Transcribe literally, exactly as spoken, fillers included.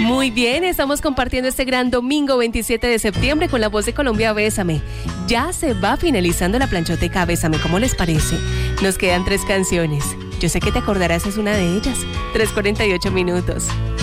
Muy bien, estamos compartiendo este gran domingo veintisiete de septiembre con La Voz de Colombia, Bésame. Ya se va finalizando la planchoteca Bésame, ¿cómo les parece? Nos quedan tres canciones. Yo sé que te acordarás, es una de ellas. tres cuarenta y ocho minutos.